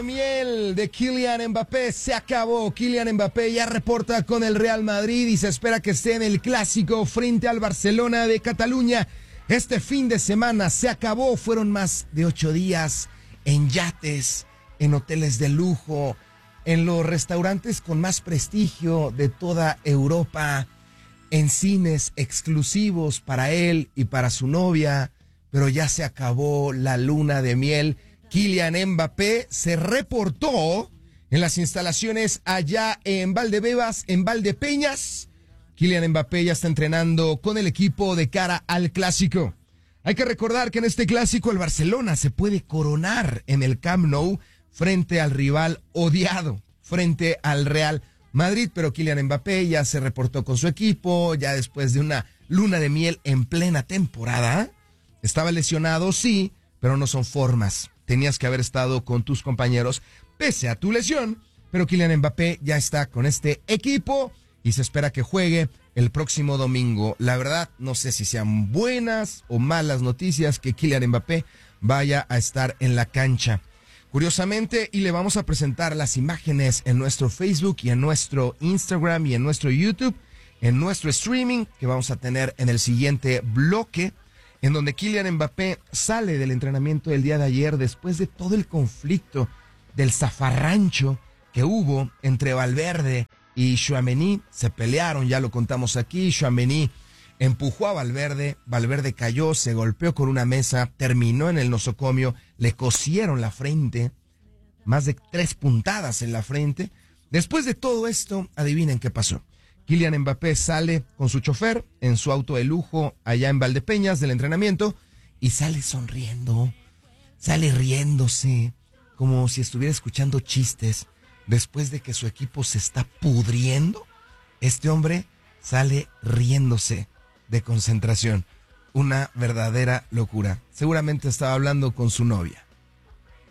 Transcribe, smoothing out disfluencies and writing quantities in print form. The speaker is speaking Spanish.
de miel de Kylian Mbappé se acabó. Kylian Mbappé ya reporta con el Real Madrid y se espera que esté en el clásico frente al Barcelona de Cataluña. Este fin de semana se acabó. Fueron más de 8 días en yates, en hoteles de lujo, en los restaurantes con más prestigio de toda Europa, en cines exclusivos para él y para su novia, pero ya se acabó la luna de miel. Kylian Mbappé se reportó en las instalaciones allá en Valdebebas, en Valdepeñas. Kylian Mbappé ya está entrenando con el equipo de cara al clásico. Hay que recordar que en este clásico el Barcelona se puede coronar en el Camp Nou frente al rival odiado, frente al Real Madrid, pero Kylian Mbappé ya se reportó con su equipo, ya después de una luna de miel en plena temporada. Estaba lesionado, sí, pero no son formas. Tenías que haber estado con tus compañeros pese a tu lesión, pero Kylian Mbappé ya está con este equipo y se espera que juegue el próximo domingo. La verdad, no sé si sean buenas o malas noticias que Kylian Mbappé vaya a estar en la cancha. Curiosamente, y le vamos a presentar las imágenes en nuestro Facebook y en nuestro Instagram y en nuestro YouTube, en nuestro streaming que vamos a tener en el siguiente bloque, en donde Kylian Mbappé sale del entrenamiento del día de ayer después de todo el conflicto del zafarrancho que hubo entre Valverde y Tchouaméni. Se pelearon, ya lo contamos aquí. Tchouaméni empujó a Valverde, Valverde cayó, se golpeó con una mesa, terminó en el nosocomio, le cosieron la frente, más de 3 puntadas en la frente. Después de todo esto, adivinen qué pasó. Kylian Mbappé sale con su chofer en su auto de lujo allá en Valdepeñas del entrenamiento y sale sonriendo, sale riéndose, como si estuviera escuchando chistes. Después de que su equipo se está pudriendo, este hombre sale riéndose de concentración. Una verdadera locura. Seguramente estaba hablando con su novia.